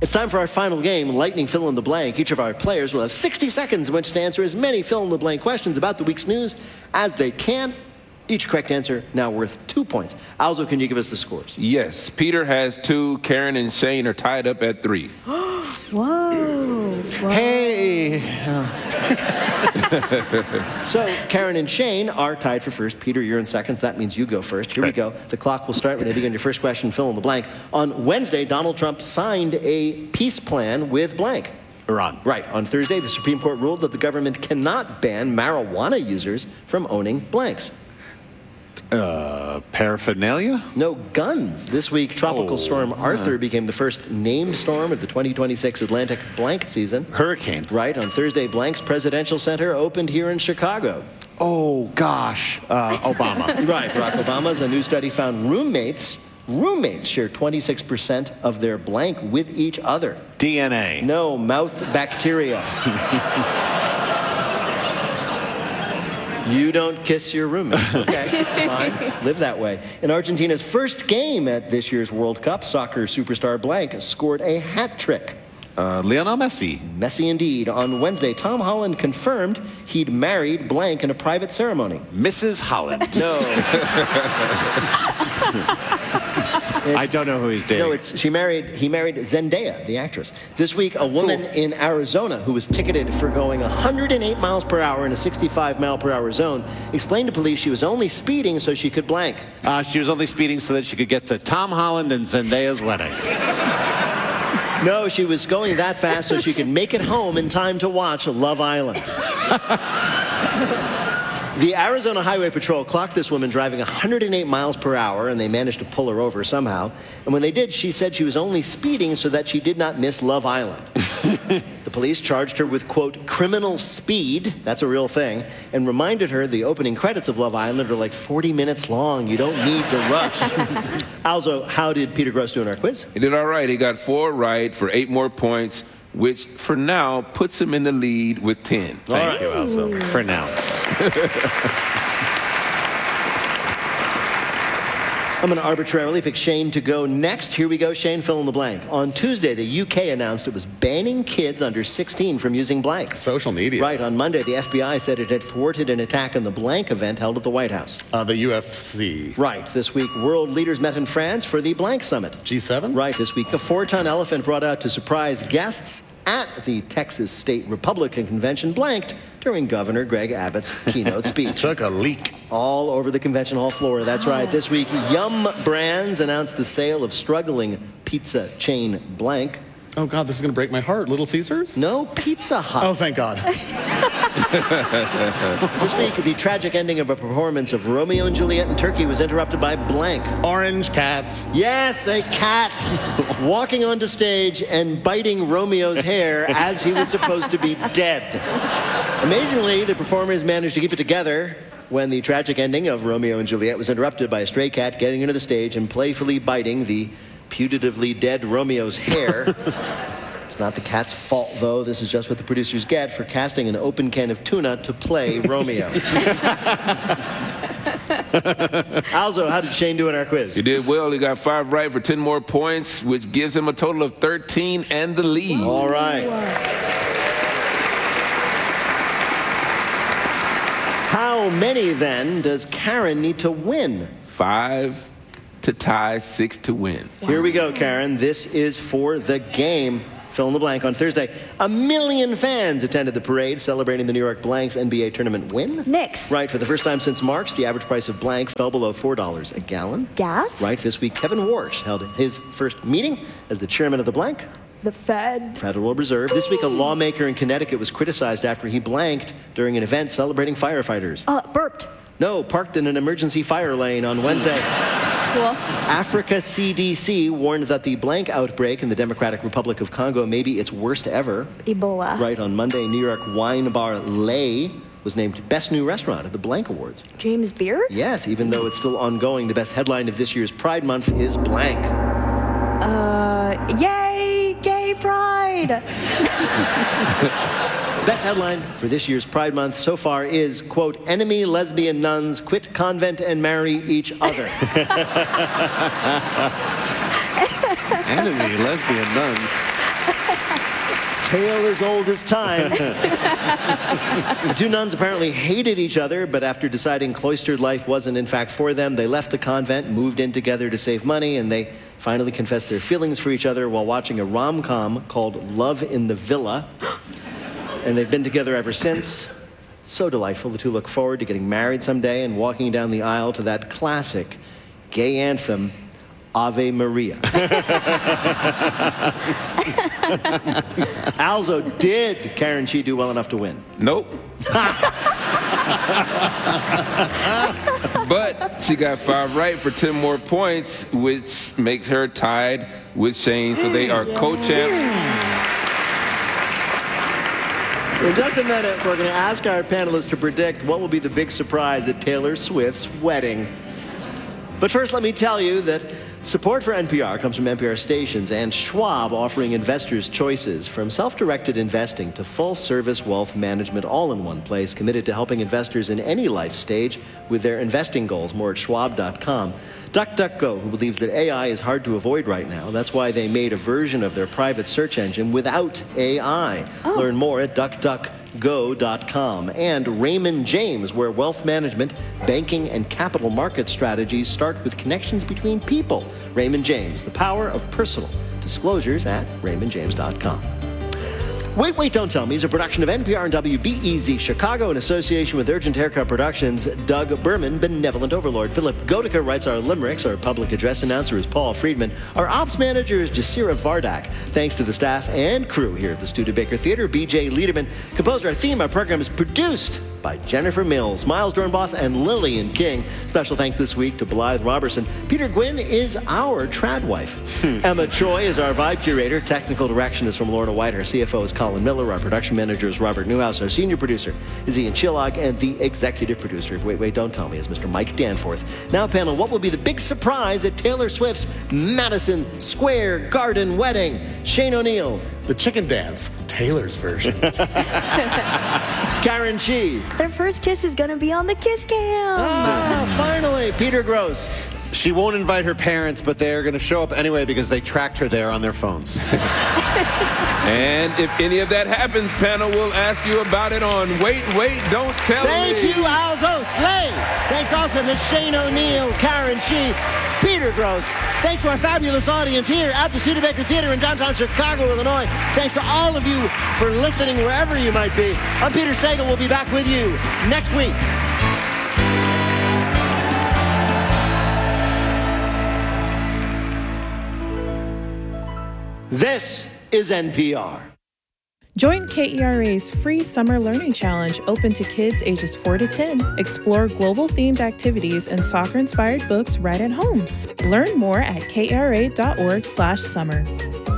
It's time for our final game, Lightning Fill in the Blank. Each of our players will have 60 seconds in which to answer as many fill-in-the-blank questions about the week's news as they can. Each correct answer now worth 2 points. Alzo, can you give us the scores? Yes. Peter has 2. Karen and Shane are tied up at 3. Whoa. Hey! So, Karen and Shane are tied for first. Peter, you're in second. That means you go first. Here we go. The clock will start when you begin your first question, fill in the blank. On Wednesday, Donald Trump signed a peace plan with blank. Iran. Right. On Thursday, the Supreme Court ruled that the government cannot ban marijuana users from owning blanks. Paraphernalia? No guns. This week, Tropical Storm Arthur became the first named storm of the 2026 Atlantic blank season. Hurricane. Right. On Thursday, Blank's Presidential Center opened here in Chicago. Oh, gosh. Obama. Right. Barack Obama's. A new study found roommates share 26% of their blank with each other. DNA. No, mouth bacteria. You don't kiss your roommate. Okay, fine. Live that way. In Argentina's first game at this year's World Cup, soccer superstar blank scored a hat trick. Lionel Messi. Messi indeed. On Wednesday, Tom Holland confirmed he'd married blank in a private ceremony. Mrs. Holland. No. I don't know who he's dating. No, he married Zendaya, the actress. This week, a woman in Arizona who was ticketed for going 108 miles per hour in a 65 mile per hour zone explained to police she was only speeding so she could blank. She was only speeding so that she could get to Tom Holland and Zendaya's wedding. No, she was going that fast so she could make it home in time to watch Love Island. The Arizona Highway Patrol clocked this woman driving 108 miles per hour, and they managed to pull her over somehow. And when they did, she said she was only speeding so that she did not miss Love Island. The police charged her with, quote, criminal speed, that's a real thing, and reminded her the opening credits of Love Island are like 40 minutes long. You don't need to rush. Alzo, how did Peter Gross do in our quiz? He did all right. He got 4 right for 8 more points, which for now puts him in the lead with 10. Thank you, Alzo. For now. I'm going to arbitrarily pick Shane to go next. Here we go, Shane, fill in the blank. On Tuesday, the UK announced it was banning kids under 16 from using blank. Social media. Right. On Monday, the FBI said it had thwarted an attack on the blank event held at the White House. The UFC. Right. This week, world leaders met in France for the blank summit. G7? Right. This week, a 4-ton elephant brought out to surprise guests at the Texas State Republican Convention blanked during Governor Greg Abbott's keynote speech. Took a leak. All over the convention hall floor. That's right. This week, Yum Brands announced the sale of struggling pizza chain blank. Oh, God, this is going to break my heart. Little Caesars? No, Pizza Hut. Oh, thank God. This week, the tragic ending of a performance of Romeo and Juliet in Turkey was interrupted by blank. Orange cats. Yes, a cat walking onto stage and biting Romeo's hair as he was supposed to be dead. Amazingly, the performers managed to keep it together when the tragic ending of Romeo and Juliet was interrupted by a stray cat getting into the stage and playfully biting the putatively dead Romeo's hair. It's not the cat's fault, though. This is just what the producers get for casting an open can of tuna to play Romeo. Alzo, how did Shane do in our quiz? He did well. He got 5 right for 10 more points, which gives him a total of 13 and the lead. All right. How many, then, does Karen need to win? 5 to tie, 6 to win. Here we go, Karen. This is for the game. Fill in the blank. On Thursday, 1 million fans attended the parade celebrating the New York Blanks NBA tournament win. Knicks. Right. For the first time since March, the average price of blank fell below $4 a gallon. Gas. Right. This week, Kevin Warsh held his first meeting as the chairman of the blank. The Fed. Federal Reserve. This week, a lawmaker in Connecticut was criticized after he blanked during an event celebrating firefighters. Burped. No, parked in an emergency fire lane on Wednesday. Cool. Africa CDC warned that the blank outbreak in the Democratic Republic of Congo may be its worst ever. Ebola. Right. On Monday, New York wine bar Lay was named Best New Restaurant at the Blank Awards. James Beard? Yes, even though it's still ongoing, the best headline of this year's Pride Month is blank. Yay, gay pride. Best headline for this year's Pride Month so far is, quote, enemy lesbian nuns quit convent and marry each other. Enemy lesbian nuns. tale as old as time. The two nuns apparently hated each other, but after deciding cloistered life wasn't in fact for them, they left the convent, moved in together to save money, and they finally confessed their feelings for each other while watching a rom-com called Love in the Villa. And they've been together ever since. So delightful. The two look forward to getting married someday and walking down the aisle to that classic gay anthem, Ave Maria. Also, did Karen Chi do well enough to win? Nope. But she got 5 right for 10 more points, which makes her tied with Shane. So they are co-champs. In just a minute, we're going to ask our panelists to predict what will be the big surprise at Taylor Swift's wedding. But first, let me tell you that support for NPR comes from NPR stations and Schwab, offering investors choices from self-directed investing to full-service wealth management, all in one place, committed to helping investors in any life stage with their investing goals. More at schwab.com. DuckDuckGo, who believes that AI is hard to avoid right now. That's why they made a version of their private search engine without AI. Learn more at DuckDuckGo.com. And Raymond James, where wealth management, banking, and capital market strategies start with connections between people. Raymond James, the power of personal. Disclosures at RaymondJames.com. Wait, Wait, Don't Tell Me is a production of NPR and WBEZ Chicago in association with Urgent Haircut Productions. Doug Berman, benevolent overlord. Philip Gotica writes our limericks. Our public address announcer is Paul Friedman. Our ops manager is Jasira Vardak. Thanks to the staff and crew here at the Studebaker Theater. BJ Liederman composed our theme. Our program is produced by Jennifer Mills, Miles Dornbos, and Lillian King. Special thanks this week to Blythe Robertson. Peter Gwynn is our trad wife. Emma Choi is our vibe curator. Technical direction is from Lorna White. Our CFO is Colin Miller. Our production manager is Robert Newhouse. Our senior producer is Ian Chillag. And the executive producer of Wait, Don't Tell Me is Mr. Mike Danforth. Now, panel, what will be the big surprise at Taylor Swift's Madison Square Garden wedding? Shane O'Neill. The chicken dance, Taylor's version. Karen Chi. Their first kiss is gonna be on the kiss cam. Finally, Peter Gross. She won't invite her parents, but they're going to show up anyway because they tracked her there on their phones. And if any of that happens, panel will ask you about it on Wait, Don't Tell Me. Thank you, Alzo Slade. Thanks also to Shane O'Neill, Karen Chi, Peter Gross. Thanks to our fabulous audience here at the Studebaker Theater in downtown Chicago, Illinois. Thanks to all of you for listening wherever you might be. I'm Peter Sagal. We'll be back with you next week. This is NPR. Join KERA's free Summer Learning Challenge open to kids ages 4 to 10. Explore global-themed activities and soccer-inspired books right at home. Learn more at kera.org/summer.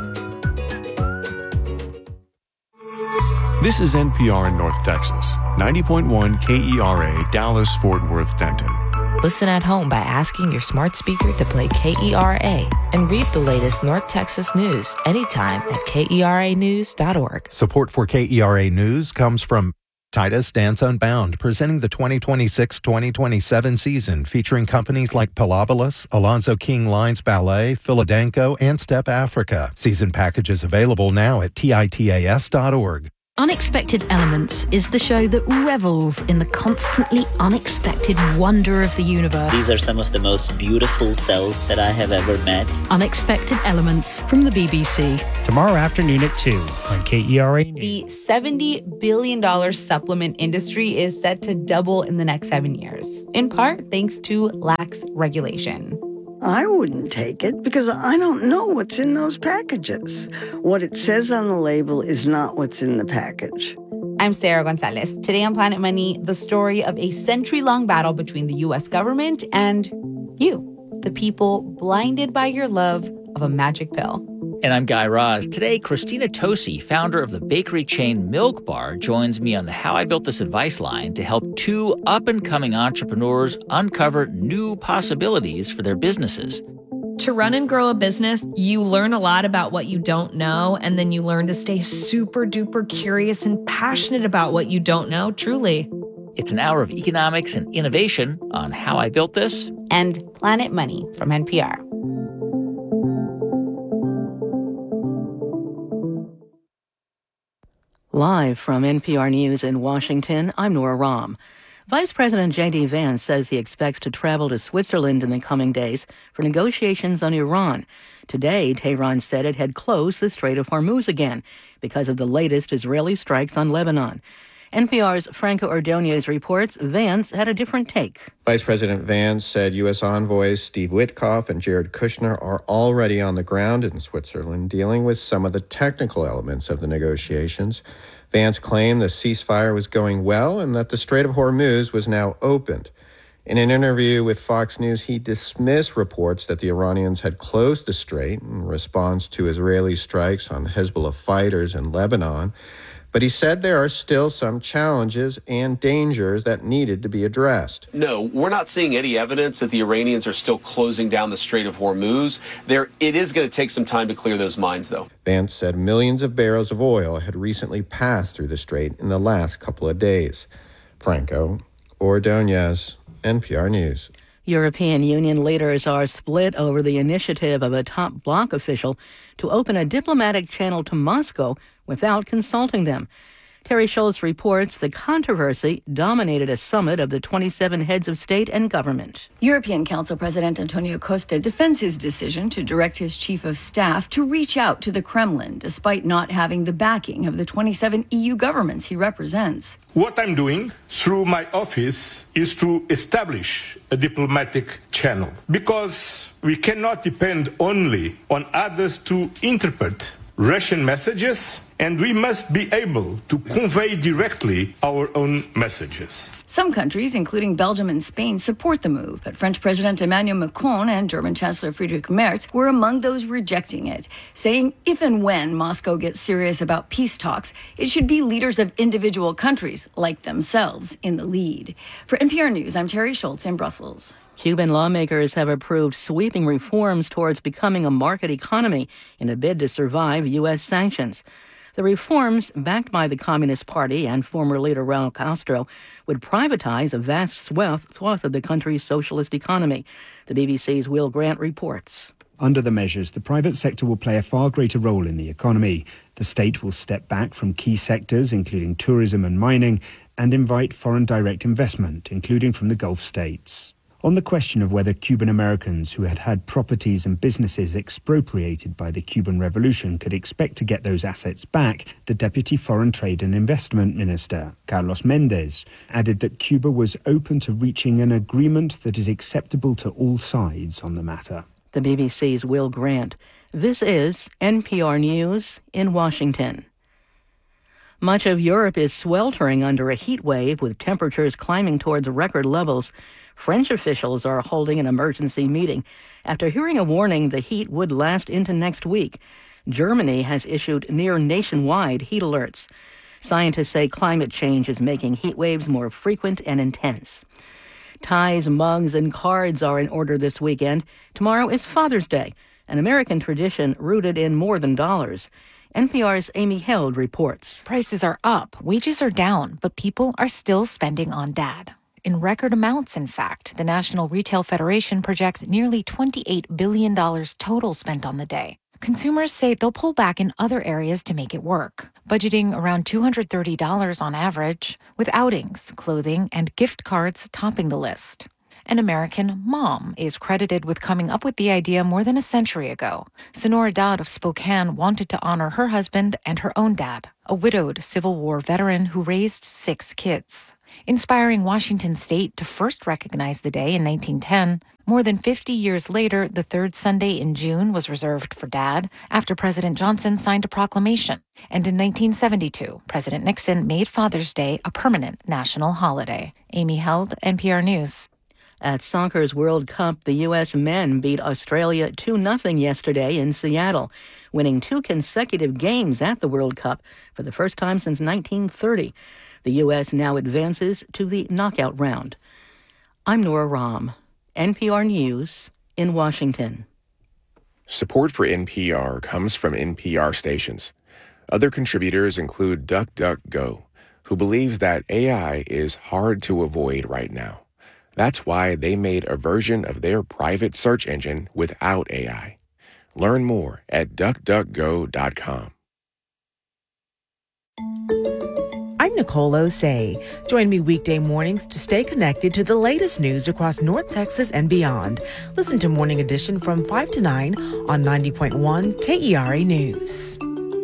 This is NPR in North Texas, 90.1 KERA, Dallas-Fort Worth, Denton. Listen at home by asking your smart speaker to play KERA and read the latest North Texas news anytime at KERAnews.org. Support for KERA News comes from Titus Dance Unbound, presenting the 2026-2027 season, featuring companies like Pilabolus, Alonzo King Lines Ballet, Philadanco, and Step Africa. Season packages available now at TITAS.org. Unexpected Elements is the show that revels in the constantly unexpected wonder of the universe. These are some of the most beautiful cells that I have ever met. Unexpected Elements from the BBC. Tomorrow afternoon at 2 on KERA News. The $70 billion supplement industry is set to double in the next 7 years, in part thanks to lax regulation. I wouldn't take it because I don't know what's in those packages. What it says on the label is not what's in the package. I'm Sarah Gonzalez. Today on Planet Money, the story of a century-long battle between the U.S. government and you, the people blinded by your love of a magic pill. And I'm Guy Raz. Today, Christina Tosi, founder of the bakery chain Milk Bar, joins me on the How I Built This advice line to help two up-and-coming entrepreneurs uncover new possibilities for their businesses. To run and grow a business, you learn a lot about what you don't know, and then you learn to stay super duper curious and passionate about what you don't know, truly. It's an hour of economics and innovation on How I Built This and Planet Money from NPR. Live from NPR News in Washington, I'm Nora Rahm. Vice President J.D. Vance says he expects to travel to Switzerland in the coming days for negotiations on Iran. Today, Tehran said it had closed the Strait of Hormuz again because of the latest Israeli strikes on Lebanon. NPR's Franco Ordonez reports Vance had a different take. Vice President Vance said U.S. envoys Steve Witkoff and Jared Kushner are already on the ground in Switzerland dealing with some of the technical elements of the negotiations. Vance claimed the ceasefire was going well and that the Strait of Hormuz was now opened. In an interview with Fox News, he dismissed reports that the Iranians had closed the strait in response to Israeli strikes on Hezbollah fighters in Lebanon. But he said there are still some challenges and dangers that needed to be addressed. No, we're not seeing any evidence that the Iranians are still closing down the Strait of Hormuz. It is going to take some time to clear those mines, though. Vance said millions of barrels of oil had recently passed through the strait in the last couple of days. Franco Ordonez, NPR News. European Union leaders are split over the initiative of a top bloc official to open a diplomatic channel to Moscow without consulting them. Terry Schultz reports the controversy dominated a summit of the 27 heads of state and government. European Council President Antonio Costa defends his decision to direct his chief of staff to reach out to the Kremlin, despite not having the backing of the 27 EU governments he represents. What I'm doing through my office is to establish a diplomatic channel, because we cannot depend only on others to interpret Russian messages, and we must be able to convey directly our own messages. Some countries, including Belgium and Spain, support the move, but French President Emmanuel Macron and German Chancellor Friedrich Merz were among those rejecting it, saying if and when Moscow gets serious about peace talks, it should be leaders of individual countries, like themselves, in the lead. For NPR News, I'm Terry Schultz in Brussels. Cuban lawmakers have approved sweeping reforms towards becoming a market economy in a bid to survive U.S. sanctions. The reforms, backed by the Communist Party and former leader Raul Castro, would privatize a vast swath of the country's socialist economy. The BBC's Will Grant reports. Under the measures, the private sector will play a far greater role in the economy. The state will step back from key sectors, including tourism and mining, and invite foreign direct investment, including from the Gulf states. On the question of whether Cuban Americans who had had properties and businesses expropriated by the Cuban Revolution could expect to get those assets back, the Deputy Foreign Trade and Investment Minister, Carlos Mendez, added that Cuba was open to reaching an agreement that is acceptable to all sides on the matter. The BBC's Will Grant. This is NPR News in Washington. Much of Europe is sweltering under a heat wave with temperatures climbing towards record levels. French officials are holding an emergency meeting after hearing a warning the heat would last into next week. Germany has issued near nationwide heat alerts. Scientists say climate change is making heat waves more frequent and intense. Ties, mugs, and cards are in order this weekend. Tomorrow is Father's Day, an American tradition rooted in more than dollars. NPR's Amy Held reports. Prices are up, wages are down, but people are still spending on Dad. In record amounts, in fact. The National Retail Federation projects nearly $28 billion total spent on the day. Consumers say they'll pull back in other areas to make it work, budgeting around $230 on average, with outings, clothing, and gift cards topping the list. An American mom is credited with coming up with the idea more than a century ago. Sonora Dodd of Spokane wanted to honor her husband and her own dad, a widowed Civil War veteran who raised 6 kids. Inspiring Washington state to first recognize the day in 1910, more than 50 years later, the third Sunday in June was reserved for Dad after President Johnson signed a proclamation. And in 1972, President Nixon made Father's Day a permanent national holiday. Amy Held, NPR News. At soccer's World Cup, the U.S. men beat Australia 2-0 yesterday in Seattle, winning 2 consecutive games at the World Cup for the first time since 1930. The U.S. now advances to the knockout round. I'm Nora Rahm, NPR News in Washington. Support for NPR comes from NPR stations. Other contributors include DuckDuckGo, who believes that AI is hard to avoid right now. That's why they made a version of their private search engine without AI. Learn more at DuckDuckGo.com. I'm Nicole Osei. Join me weekday mornings to stay connected to the latest news across North Texas and beyond. Listen to Morning Edition from 5 to 9 on 90.1 KERA News.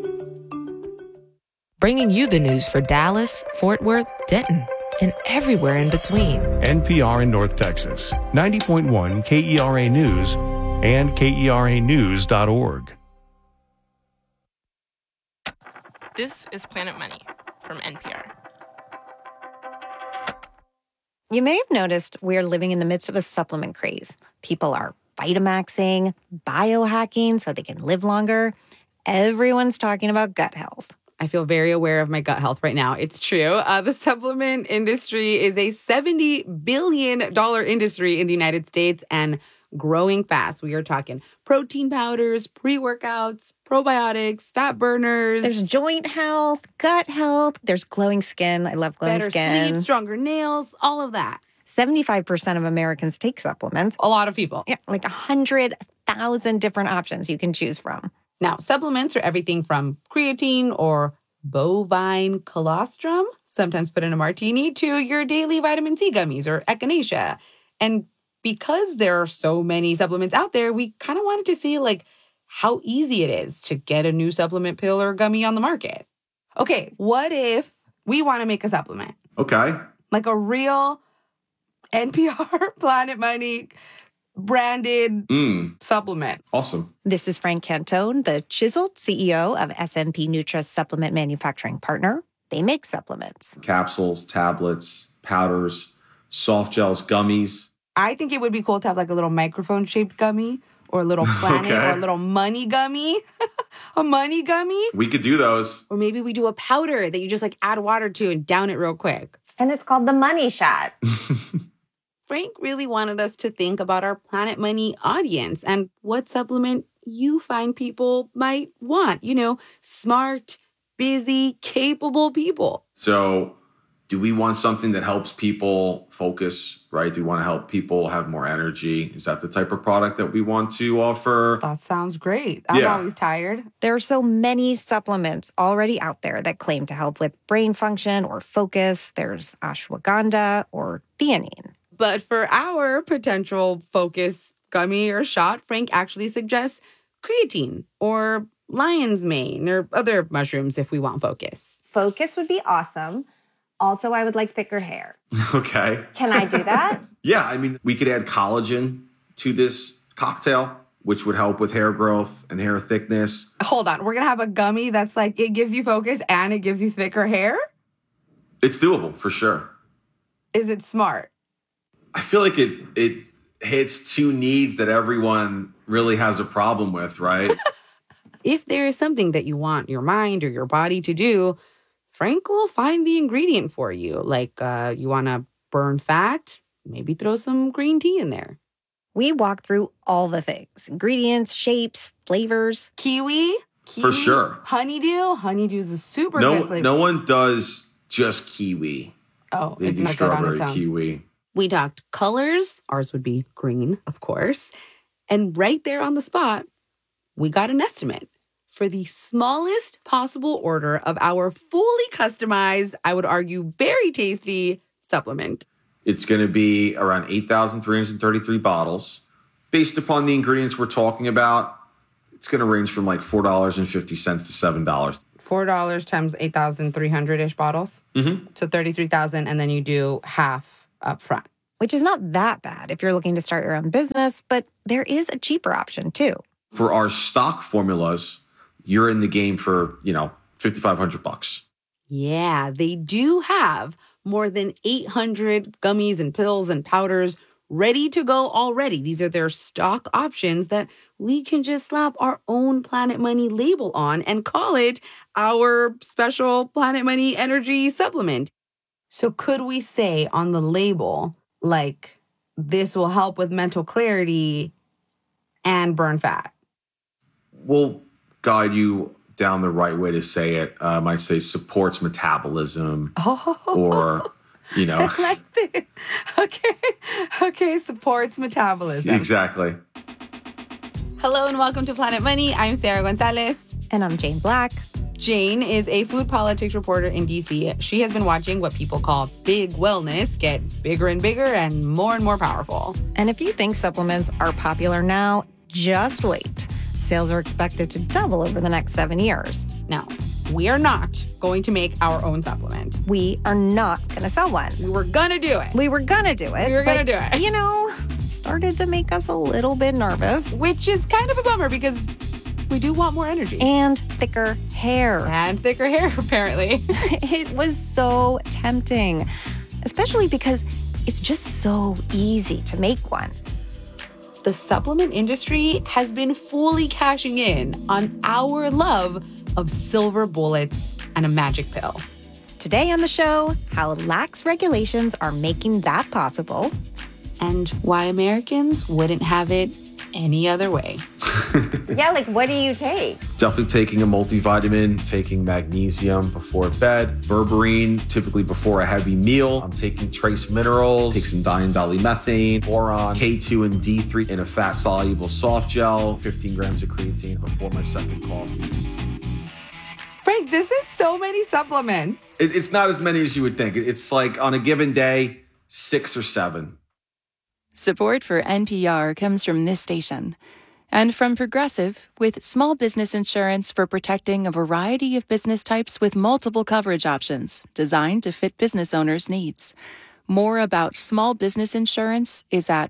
Bringing you the news for Dallas, Fort Worth, Denton, and everywhere in between. NPR in North Texas, 90.1 KERA News and KERAnews.org. This is Planet Money from NPR. You may have noticed we're living in the midst of a supplement craze. People are Vitamaxing, biohacking so they can live longer. Everyone's talking about gut health. I feel very aware of my gut health right now. It's true. The supplement industry is a $70 billion industry in the United States and growing fast. We are talking protein powders, pre-workouts, probiotics, fat burners. There's joint health, gut health. There's glowing skin. I love glowing better skin. Sleep, stronger nails, all of that. 75% of Americans take supplements. A lot of people. Yeah, like 100,000 different options you can choose from. Now, supplements are everything from creatine or bovine colostrum, sometimes put in a martini, to your daily vitamin C gummies or echinacea. And because there are so many supplements out there, we kind of wanted to see how easy it is to get a new supplement pill or gummy on the market. Okay, what if we want to make a supplement? Okay. Like a real NPR Planet Money branded supplement. Awesome. This is Frank Cantone, the chiseled CEO of SMP Nutra Supplement Manufacturing Partner. They make supplements. Capsules, tablets, powders, soft gels, gummies. I think it would be cool to have a little microphone-shaped gummy or a little planet or a little money gummy. A money gummy. We could do those. Or maybe we do a powder that you just add water to and down it real quick. And it's called the Money Shot. Frank really wanted us to think about our Planet Money audience and what supplement you find people might want. Smart, busy, capable people. So do we want something that helps people focus, right? Do we want to help people have more energy? Is that the type of product that we want to offer? That sounds great. I'm always tired. There are so many supplements already out there that claim to help with brain function or focus. There's ashwagandha or theanine. But for our potential focus gummy or shot, Frank actually suggests creatine or lion's mane or other mushrooms if we want focus. Focus would be awesome. Also, I would like thicker hair. Okay. Can I do that? Yeah, we could add collagen to this cocktail, which would help with hair growth and hair thickness. Hold on. We're going to have a gummy that's it gives you focus and it gives you thicker hair? It's doable, for sure. Is it smart? I feel like it hits two needs that everyone really has a problem with, right? If there is something that you want your mind or your body to do, Frank will find the ingredient for you. You want to burn fat? Maybe throw some green tea in there. We walk through all the things. Ingredients, shapes, flavors. Kiwi? For sure. Honeydew? Honeydew is a super good flavor. No one does just kiwi. Oh, they it's do not good on its strawberry own. kiwi. We talked colors. Ours would be green, of course. And right there on the spot, we got an estimate for the smallest possible order of our fully customized, I would argue very tasty supplement. It's going to be around 8,333 bottles. Based upon the ingredients we're talking about, it's going to range from $4.50 to $7. $4 times 8,300-ish bottles. Mm-hmm. So 33,000, and then you do half up front. Which is not that bad if you're looking to start your own business, but there is a cheaper option too. For our stock formulas, you're in the game for, $5,500. Yeah, they do have more than 800 gummies and pills and powders ready to go already. These are their stock options that we can just slap our own Planet Money label on and call it our special Planet Money energy supplement. So could we say on the label, this will help with mental clarity and burn fat? We'll guide you down the right way to say it. I might say supports metabolism or, I like this. Okay, supports metabolism. Exactly. Hello and welcome to Planet Money. I'm Sarah Gonzalez. And I'm Jane Black. Jane is a food politics reporter in D.C. She has been watching what people call big wellness get bigger and bigger and more powerful. And if you think supplements are popular now, just wait. Sales are expected to double over the next 7 years. Now, we are not going to make our own supplement. We are not going to sell one. We were going to do it. We were going to do it. We were going to do it. You know, started to make us a little bit nervous. Which is kind of a bummer because we do want more energy. And thicker hair. And thicker hair, apparently. It was so tempting, especially because it's just so easy to make one. The supplement industry has been fully cashing in on our love of silver bullets and a magic pill. Today on the show, how lax regulations are making that possible. And why Americans wouldn't have it any other way. Yeah, like what do you take? Definitely taking a multivitamin, taking magnesium before bed, berberine typically before a heavy meal. I'm taking trace minerals, take some diindolylmethane, boron, K2 and D3 in a fat-soluble soft gel, 15 grams of creatine before my second coffee. Frank, this is so many supplements. It's not as many as you would think. It's like on a given day, 6 or 7. Support for NPR comes from this station and from Progressive with small business insurance for protecting a variety of business types with multiple coverage options designed to fit business owners' needs. More about small business insurance is at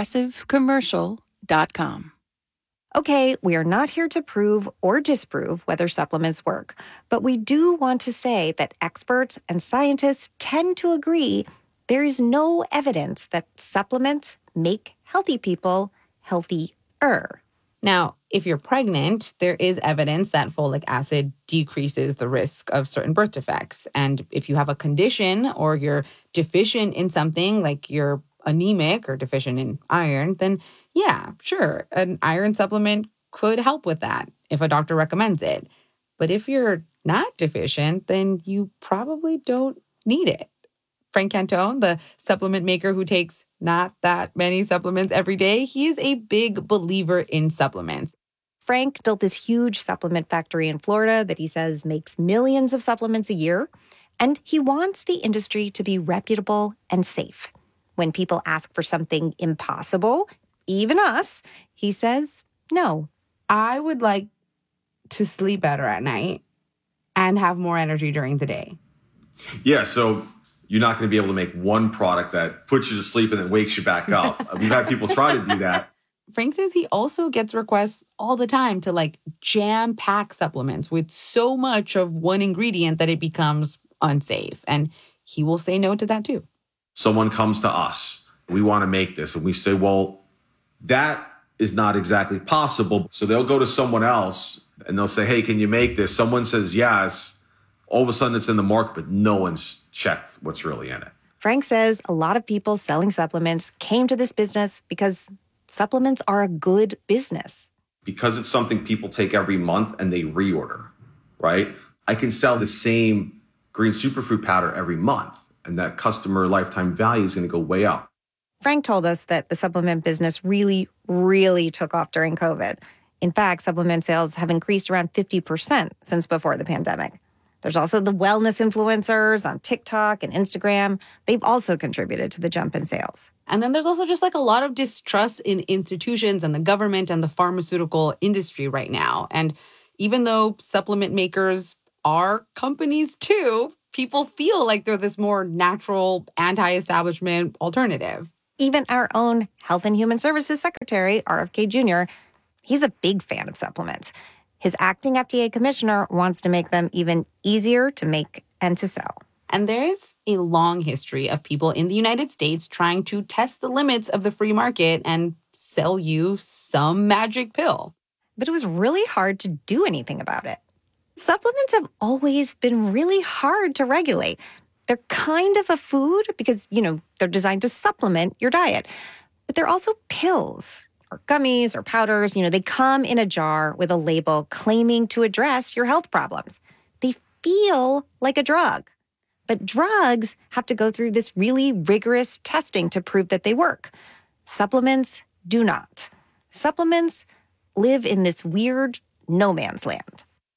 progressivecommercial.com. Okay, we are not here to prove or disprove whether supplements work, but we do want to say that experts and scientists tend to agree there is no evidence that supplements make healthy people healthier. Now, if you're pregnant, there is evidence that folic acid decreases the risk of certain birth defects. And if you have a condition or you're deficient in something, like you're anemic or deficient in iron, then yeah, sure, an iron supplement could help with that if a doctor recommends it. But if you're not deficient, then you probably don't need it. Frank Cantone, the supplement maker who takes not that many supplements every day, he is a big believer in supplements. Frank built this huge supplement factory in Florida that he says makes millions of supplements a year, and he wants the industry to be reputable and safe. When people ask for something impossible, even us, he says no. I would like to sleep better at night and have more energy during the day. Yeah, so you're not going to be able to make one product that puts you to sleep and then wakes you back up. We've had people try to do that. Frank says he also gets requests all the time to jam-pack supplements with so much of one ingredient that it becomes unsafe. And he will say no to that too. Someone comes to us, we want to make this. And we say, well, that is not exactly possible. So they'll go to someone else and they'll say, hey, can you make this? Someone says yes. All of a sudden it's in the market, but no one's checked what's really in it. Frank says a lot of people selling supplements came to this business because supplements are a good business. Because it's something people take every month and they reorder, right? I can sell the same green superfood powder every month, and that customer lifetime value is going to go way up. Frank told us that the supplement business really, really took off during COVID. In fact, supplement sales have increased around 50% since before the pandemic. There's also the wellness influencers on TikTok and Instagram. They've also contributed to the jump in sales. And then there's also just a lot of distrust in institutions and the government and the pharmaceutical industry right now. And even though supplement makers are companies too, people feel like they're this more natural, anti-establishment alternative. Even our own Health and Human Services Secretary, RFK Jr., he's a big fan of supplements. His acting FDA commissioner wants to make them even easier to make and to sell. And there's a long history of people in the United States trying to test the limits of the free market and sell you some magic pill. But it was really hard to do anything about it. Supplements have always been really hard to regulate. They're kind of a food because, they're designed to supplement your diet. But they're also pills. Or gummies or powders, they come in a jar with a label claiming to address your health problems. They feel like a drug. But drugs have to go through this really rigorous testing to prove that they work. Supplements do not. Supplements live in this weird no man's land.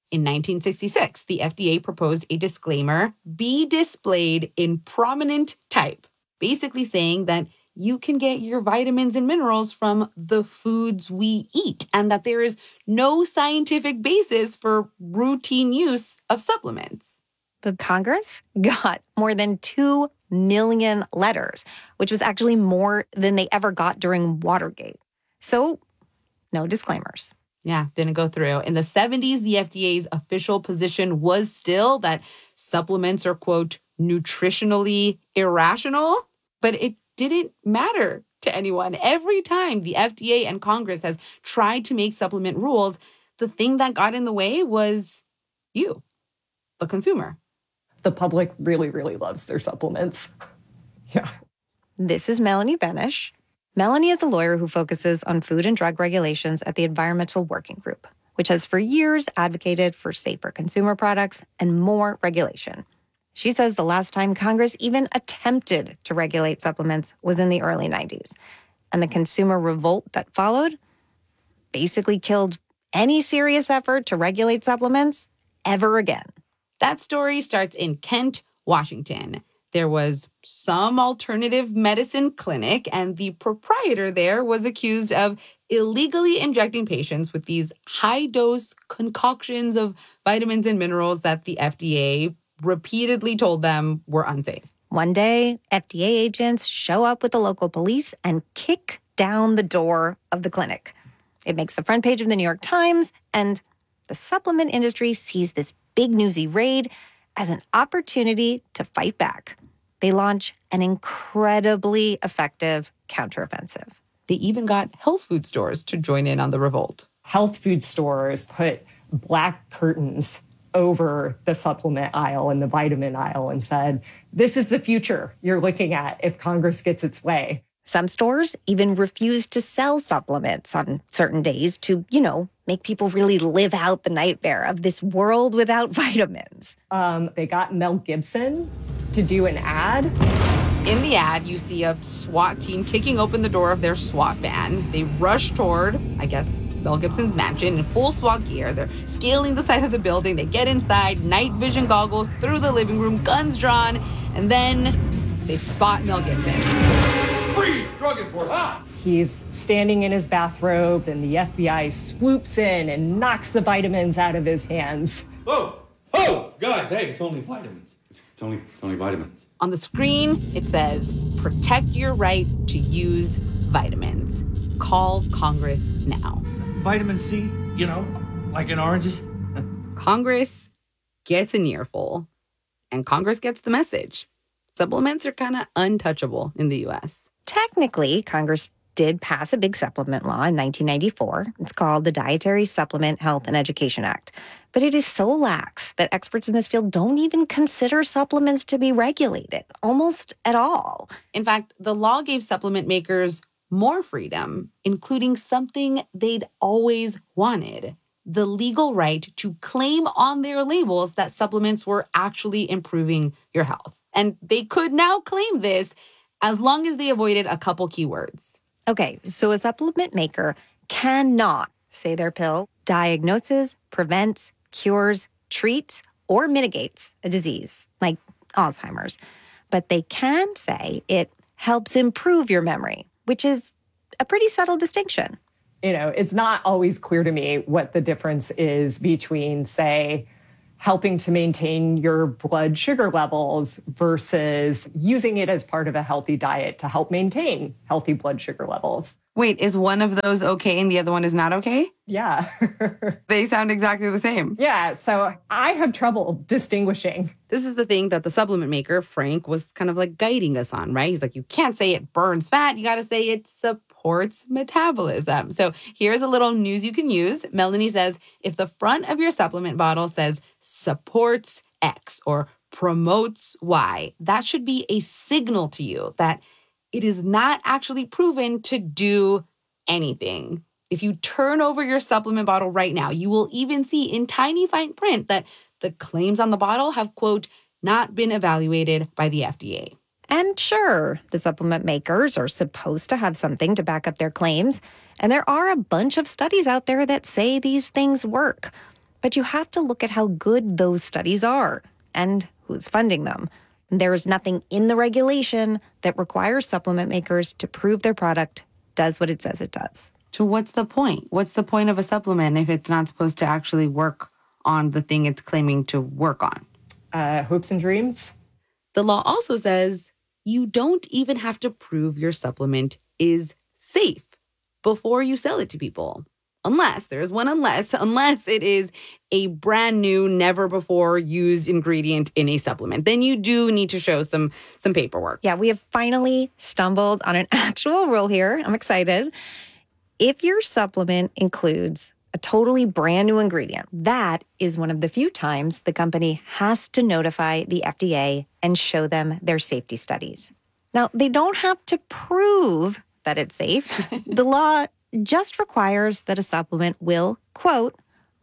In 1966, the FDA proposed a disclaimer be displayed in prominent type, basically saying that you can get your vitamins and minerals from the foods we eat and that there is no scientific basis for routine use of supplements. But Congress got more than 2 million letters, which was actually more than they ever got during Watergate. So, no disclaimers. Yeah, didn't go through. In the 70s, the FDA's official position was still that supplements are, quote, nutritionally irrational, but it didn't matter to anyone. Every time the FDA and Congress has tried to make supplement rules, the thing that got in the way was you, the consumer. The public really, really loves their supplements. Yeah. This is Melanie Benish. Melanie is a lawyer who focuses on food and drug regulations at the Environmental Working Group, which has for years advocated for safer consumer products and more regulation. She says the last time Congress even attempted to regulate supplements was in the early 90s. And the consumer revolt that followed basically killed any serious effort to regulate supplements ever again. That story starts in Kent, Washington. There was some alternative medicine clinic, and the proprietor there was accused of illegally injecting patients with these high-dose concoctions of vitamins and minerals that the FDA repeatedly told them were unsafe. One day, FDA agents show up with the local police and kick down the door of the clinic. It makes the front page of the New York Times, and the supplement industry sees this big newsy raid as an opportunity to fight back. They launch an incredibly effective counteroffensive. They even got health food stores to join in on the revolt. Health food stores put black curtains over the supplement aisle and the vitamin aisle and said, this is the future you're looking at if Congress gets its way. Some stores even refuse to sell supplements on certain days to, make people really live out the nightmare of this world without vitamins. They got Mel Gibson to do an ad. In the ad, you see a SWAT team kicking open the door of their SWAT van. They rush toward, I guess, Mel Gibson's mansion in full SWAT gear. They're scaling the side of the building. They get inside, night vision goggles through the living room, guns drawn, and then they spot Mel Gibson. Freeze! Drug enforcement! He's standing in his bathrobe, and the FBI swoops in and knocks the vitamins out of his hands. Oh, guys, hey, it's only vitamins. It's only vitamins. On the screen, it says, protect your right to use vitamins. Call Congress now. Vitamin C, like in oranges. Congress gets an earful, and Congress gets the message. Supplements are kind of untouchable in the U.S. Technically, Congress did pass a big supplement law in 1994. It's called the Dietary Supplement Health and Education Act. But it is so lax that experts in this field don't even consider supplements to be regulated, almost at all. In fact, the law gave supplement makers more freedom, including something they'd always wanted: the legal right to claim on their labels that supplements were actually improving your health. And they could now claim this as long as they avoided a couple keywords. Okay, so a supplement maker cannot say their pill diagnoses, prevents, cures, treats, or mitigates a disease like Alzheimer's. But they can say it helps improve your memory, which is a pretty subtle distinction. It's not always clear to me what the difference is between, say, helping to maintain your blood sugar levels versus using it as part of a healthy diet to help maintain healthy blood sugar levels. Wait, is one of those okay and the other one is not okay? Yeah. They sound exactly the same. Yeah, so I have trouble distinguishing. This is the thing that the supplement maker, Frank, was kind of like guiding us on, right? He's like, you can't say it burns fat. You got to say it supports metabolism. So here's a little news you can use. Melanie says, if the front of your supplement bottle says supports X or promotes Y, that should be a signal to you that it is not actually proven to do anything. If you turn over your supplement bottle right now, you will even see in tiny fine print that the claims on the bottle have, quote, not been evaluated by the FDA. And sure, the supplement makers are supposed to have something to back up their claims. And there are a bunch of studies out there that say these things work. But you have to look at how good those studies are and who's funding them. There is nothing in the regulation that requires supplement makers to prove their product does what it says it does. So what's the point? What's the point of a supplement if it's not supposed to actually work on the thing it's claiming to work on? Hopes and dreams. The law also says you don't even have to prove your supplement is safe before you sell it to people. Unless it is a brand new, never before used ingredient in a supplement. Then you do need to show some paperwork. Yeah, we have finally stumbled on an actual rule here. I'm excited. If your supplement includes a totally brand new ingredient, that is one of the few times the company has to notify the FDA and show them their safety studies. Now, they don't have to prove that it's safe. The law just requires that a supplement will, quote,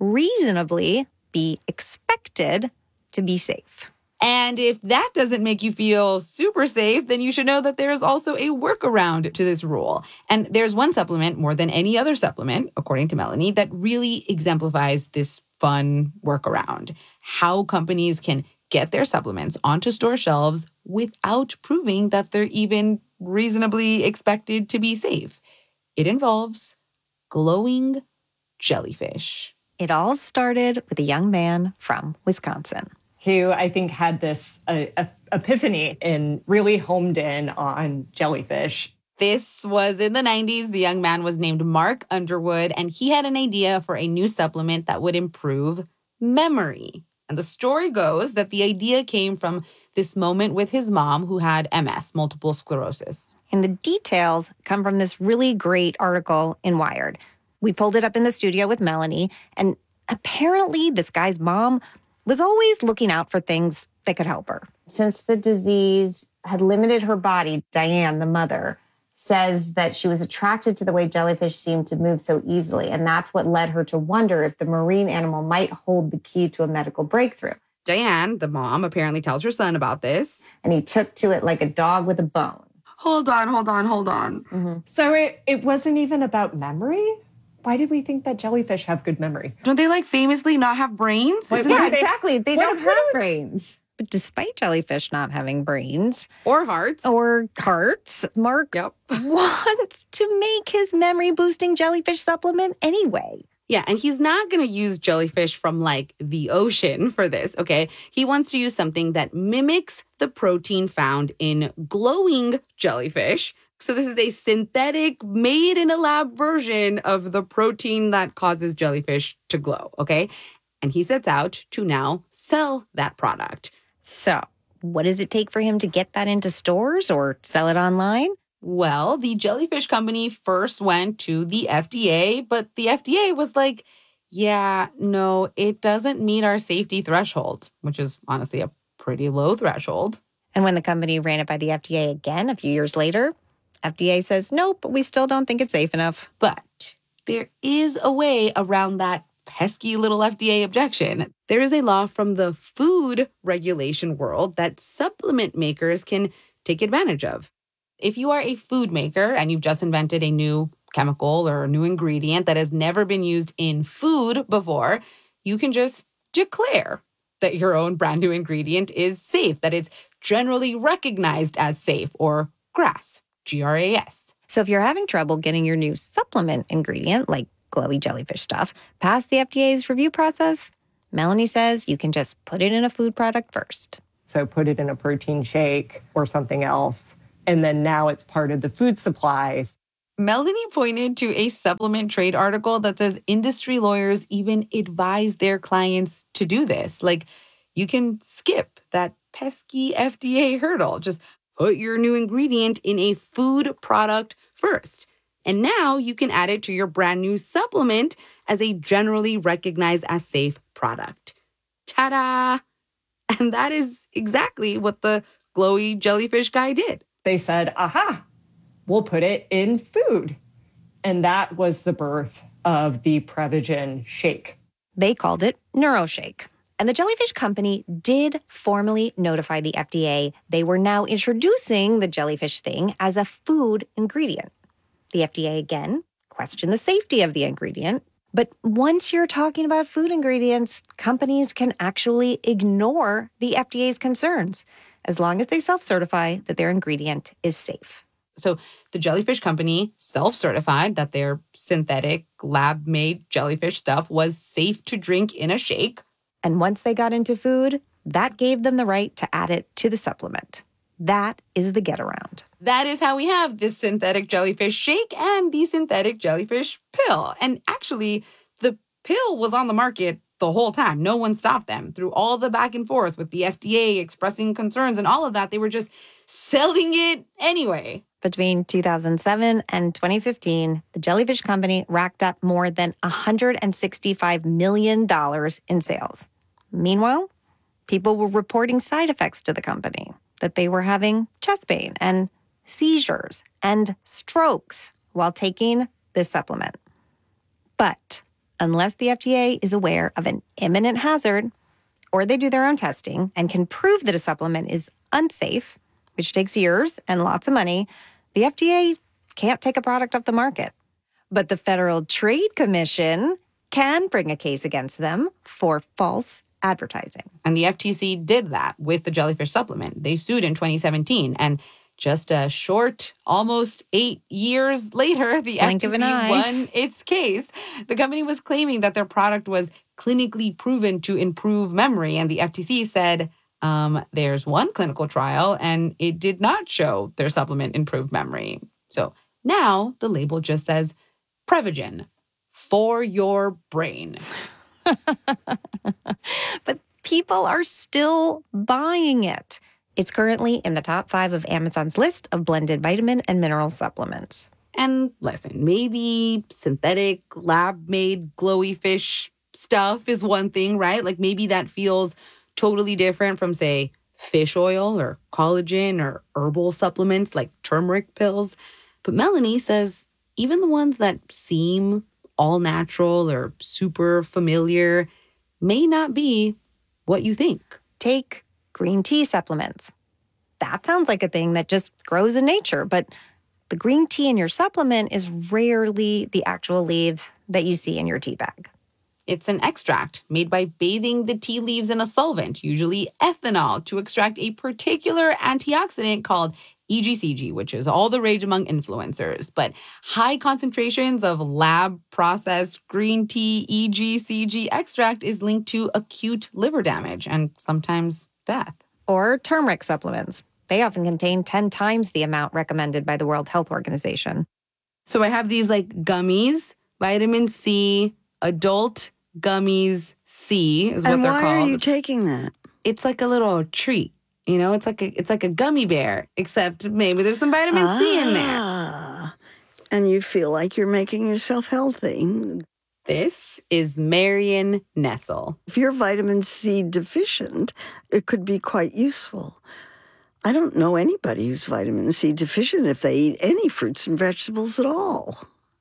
reasonably be expected to be safe. And if that doesn't make you feel super safe, then you should know that there's also a workaround to this rule. And there's one supplement more than any other supplement, according to Melanie, that really exemplifies this fun workaround. How companies can get their supplements onto store shelves without proving that they're even reasonably expected to be safe. It involves glowing jellyfish. It all started with a young man from Wisconsin, who I think had this epiphany and really homed in on jellyfish. This was in the 90s. The young man was named Mark Underwood, and he had an idea for a new supplement that would improve memory. And the story goes that the idea came from this moment with his mom, who had MS, multiple sclerosis. And the details come from this really great article in Wired. We pulled it up in the studio with Melanie, and apparently this guy's mom was always looking out for things that could help her. Since the disease had limited her body, Diane, the mother, says that she was attracted to the way jellyfish seemed to move so easily, and that's what led her to wonder if the marine animal might hold the key to a medical breakthrough. Diane, the mom, apparently tells her son about this. And he took to it like a dog with a bone. Hold on. Mm-hmm. So it wasn't even about memory? Why did we think that jellyfish have good memory? Don't they famously not have brains? Exactly. They don't have brains. But despite jellyfish not having brains or hearts, Mark wants to make his memory-boosting jellyfish supplement anyway. Yeah, and he's not going to use jellyfish from the ocean for this, okay? He wants to use something that mimics the protein found in glowing jellyfish. So this is a synthetic, made-in-a-lab version of the protein that causes jellyfish to glow, okay? And he sets out to now sell that product. So what does it take for him to get that into stores or sell it online? Well, the jellyfish company first went to the FDA, but the FDA was like, yeah, no, it doesn't meet our safety threshold, which is honestly a pretty low threshold. And when the company ran it by the FDA again a few years later, FDA says, nope, we still don't think it's safe enough. But there is a way around that pesky little FDA objection. There is a law from the food regulation world that supplement makers can take advantage of. If you are a food maker and you've just invented a new chemical or a new ingredient that has never been used in food before, you can just declare that your own brand new ingredient is safe, that it's generally recognized as safe, or GRAS, G-R-A-S. So if you're having trouble getting your new supplement ingredient, like glowy jellyfish stuff, past the FDA's review process, Melanie says you can just put it in a food product first. So put it in a protein shake or something else. And then now it's part of the food supplies. Melanie pointed to a supplement trade article that says industry lawyers even advise their clients to do this. You can skip that pesky FDA hurdle. Just put your new ingredient in a food product first. And now you can add it to your brand new supplement as a generally recognized as safe product. Ta-da! And that is exactly what the glowy jellyfish guy did. They said, aha, we'll put it in food. And that was the birth of the Prevagen shake. They called it NeuroShake. And the jellyfish company did formally notify the FDA they were now introducing the jellyfish thing as a food ingredient. The FDA again questioned the safety of the ingredient, But once you're talking about food ingredients, companies can actually ignore the FDA's concerns as long as they self-certify that their ingredient is safe. So the jellyfish company self-certified that their synthetic lab-made jellyfish stuff was safe to drink in a shake. And once they got into food, that gave them the right to add it to the supplement. That is the get around. That is how we have this synthetic jellyfish shake and the synthetic jellyfish pill. And actually, the pill was on the market the whole time. No one stopped them. Through all the back and forth with the FDA expressing concerns and all of that, they were just selling it anyway. Between 2007 and 2015, the jellyfish company racked up more than $165 million in sales. Meanwhile, people were reporting side effects to the company, that they were having chest pain and seizures and strokes while taking this supplement. But unless the FDA is aware of an imminent hazard, or they do their own testing and can prove that a supplement is unsafe, which takes years and lots of money, the FDA can't take a product off the market. But the Federal Trade Commission can bring a case against them for false advertising. And the FTC did that with the jellyfish supplement. They sued in 2017. And just a short, almost 8 years later, the FTC won its case. The company was claiming that their product was clinically proven to improve memory. And the FTC said, there's one clinical trial, and it did not show their supplement improved memory. So now the label just says Prevagen for your brain. But people are still buying it. It's currently in the top 5 of Amazon's list of blended vitamin and mineral supplements. And listen, maybe synthetic lab-made glowy fish stuff is one thing, right? Like maybe that feels totally different from, say, fish oil or collagen or herbal supplements like turmeric pills. But Melanie says even the ones that seem all natural or super familiar may not be what you think. Take green tea supplements. That sounds like a thing that just grows in nature, but the green tea in your supplement is rarely the actual leaves that you see in your tea bag. It's an extract made by bathing the tea leaves in a solvent, usually ethanol, to extract a particular antioxidant called EGCG, which is all the rage among influencers. But high concentrations of lab-processed green tea EGCG extract is linked to acute liver damage and sometimes death. Or turmeric supplements. They often contain 10 times the amount recommended by the World Health Organization. So I have these like gummies, vitamin C, adult gummies C is what they're called. And why are you taking that? It's like a little treat. You know, it's like a gummy bear, except maybe there's some vitamin C in there. And you feel like you're making yourself healthy. This is Marion Nestle. If you're vitamin C deficient, it could be quite useful. I don't know anybody who's vitamin C deficient if they eat any fruits and vegetables at all.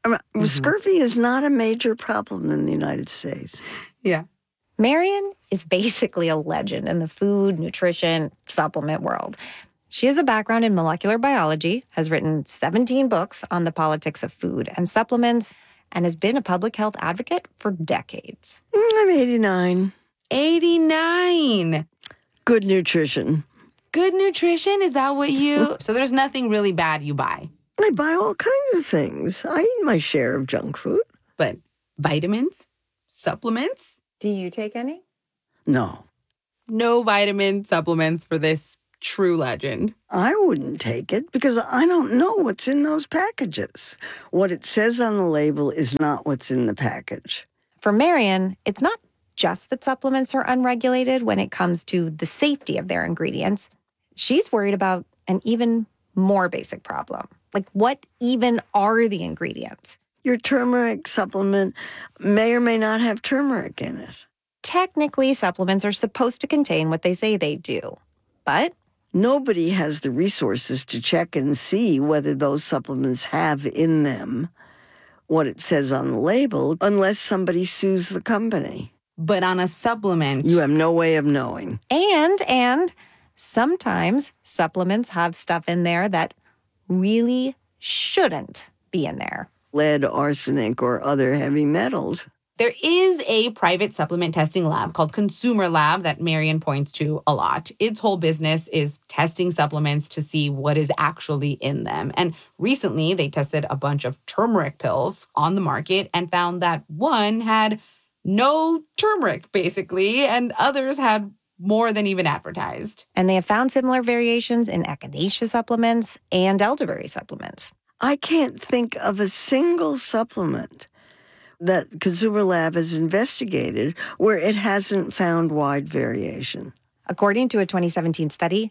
Scurvy is not a major problem in the United States. Yeah. Marion is basically a legend in the food, nutrition, supplement world. She has a background in molecular biology, has written 17 books on the politics of food and supplements, and has been a public health advocate for decades. I'm 89. 89! Good nutrition. Good nutrition? Is that what you... So there's nothing really bad you buy? I buy all kinds of things. I eat my share of junk food. But vitamins? Supplements? Do you take any? No. No vitamin supplements for this true legend. I wouldn't take it because I don't know what's in those packages. What it says on the label is not what's in the package. For Marion, it's not just that supplements are unregulated when it comes to the safety of their ingredients. She's worried about an even more basic problem. Like, what even are the ingredients? Your turmeric supplement may or may not have turmeric in it. Technically, supplements are supposed to contain what they say they do. But nobody has the resources to check and see whether those supplements have in them what it says on the label unless somebody sues the company. But on a supplement, you have no way of knowing. And sometimes supplements have stuff in there that really shouldn't be in there. Lead, arsenic, or other heavy metals. There is a private supplement testing lab called Consumer Lab that Marian points to a lot. Its whole business is testing supplements to see what is actually in them. And recently, they tested a bunch of turmeric pills on the market and found that one had no turmeric, basically, and others had more than even advertised. And they have found similar variations in echinacea supplements and elderberry supplements. I can't think of a single supplement that Consumer Lab has investigated where it hasn't found wide variation. According to a 2017 study,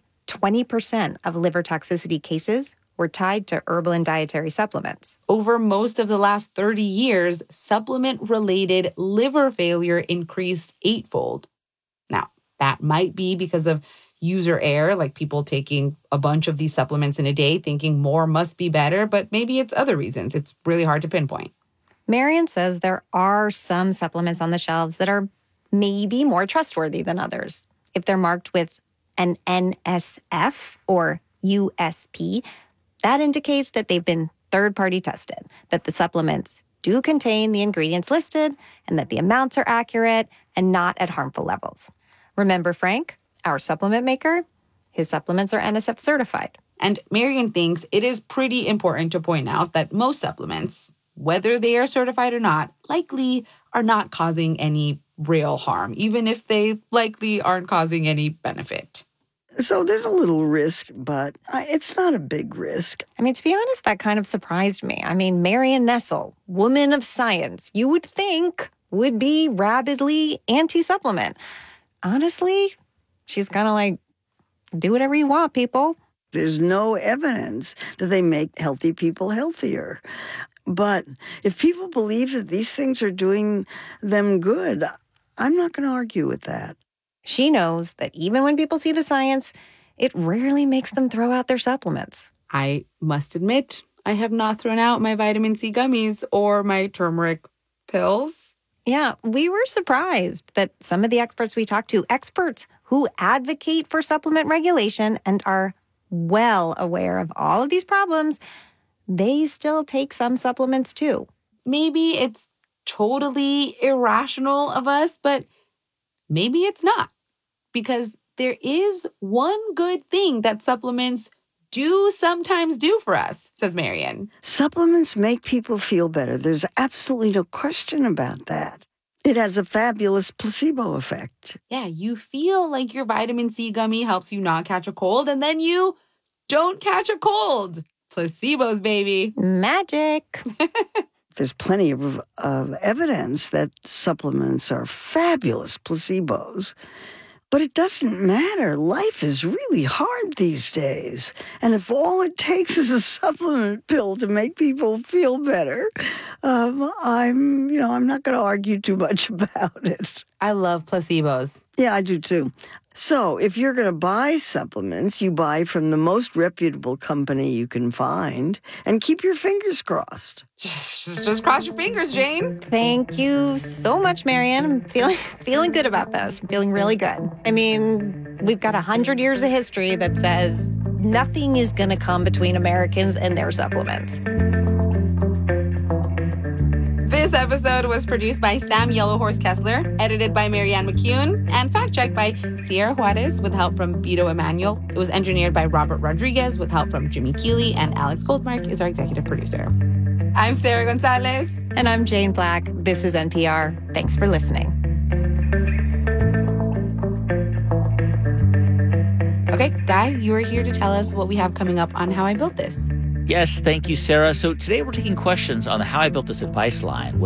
20% of liver toxicity cases were tied to herbal and dietary supplements. Over most of the last 30 years, supplement-related liver failure increased 8-fold. Now, that might be because of user error, like people taking a bunch of these supplements in a day, thinking more must be better, but maybe it's other reasons. It's really hard to pinpoint. Marian says there are some supplements on the shelves that are maybe more trustworthy than others. If they're marked with an NSF or USP, that indicates that they've been third-party tested, that the supplements do contain the ingredients listed, and that the amounts are accurate and not at harmful levels. Remember Frank, our supplement maker? His supplements are NSF certified. And Marian thinks it is pretty important to point out that most supplements, whether they are certified or not, likely are not causing any real harm, even if they likely aren't causing any benefit. So there's a little risk, but it's not a big risk. I mean, to be honest, that kind of surprised me. I mean, Marian Nestle, woman of science, you would think would be rabidly anti-supplement. Honestly, she's kind of like, do whatever you want, people. There's no evidence that they make healthy people healthier. But if people believe that these things are doing them good, I'm not going to argue with that. She knows that even when people see the science, it rarely makes them throw out their supplements. I must admit, I have not thrown out my vitamin C gummies or my turmeric pills. Yeah, we were surprised that some of the experts we talked to, experts who advocate for supplement regulation and are well aware of all of these problems, they still take some supplements too. Maybe it's totally irrational of us, but maybe it's not. Because there is one good thing that supplements do sometimes do for us, says Marian. Supplements make people feel better. There's absolutely no question about that. It has a fabulous placebo effect. Yeah, you feel like your vitamin C gummy helps you not catch a cold, and then you don't catch a cold. Placebos, baby. Magic. There's plenty of evidence that supplements are fabulous placebos. But it doesn't matter. Life is really hard these days. And if all it takes is a supplement pill to make people feel better, I'm not going to argue too much about it. I love placebos. Yeah, I do too. So if you're going to buy supplements, you buy from the most reputable company you can find and keep your fingers crossed. Just cross your fingers, Jane. Thank you so much, Marian. I'm feeling good about this. I'm feeling really good. I mean, we've got 100 years of history that says nothing is going to come between Americans and their supplements. This episode was produced by Sam Yellowhorse Kessler, edited by Marianne McCune, and fact-checked by Sierra Juarez with help from Beto Emanuel. It was engineered by Robert Rodriguez with help from Jimmy Keeley, and Alex Goldmark is our executive producer. I'm Sarah Gonzalez. And I'm Jane Black. This is NPR. Thanks for listening. Okay, Guy, you are here to tell us what we have coming up on How I Built This. Yes, thank you, Sarah. So today we're taking questions on the How I Built This advice line.